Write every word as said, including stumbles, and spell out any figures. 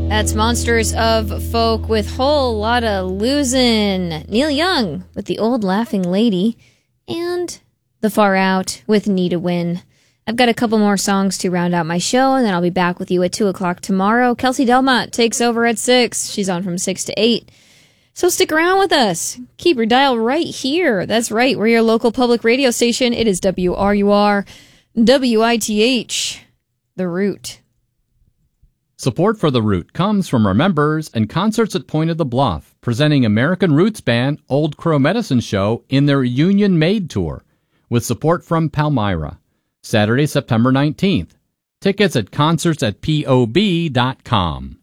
That's Monsters of Folk with Whole Lotta Losin'. Neil Young with The Old Laughing Lady. And The Far Out with Need a Win. I've got a couple more songs to round out my show, and then I'll be back with you at two o'clock tomorrow. Kelsey Delmont takes over at six. She's on from six to eight. So stick around with us. Keep your dial right here. That's right. We're your local public radio station. It is W R U R, W I T H, The Root. Support for The Root comes from our members and Concerts at Point of the Bluff, presenting American roots band Old Crow Medicine Show in their Union Made Tour, with support from Palmyra. Saturday, September nineteenth. Tickets at concerts at P O B dot com.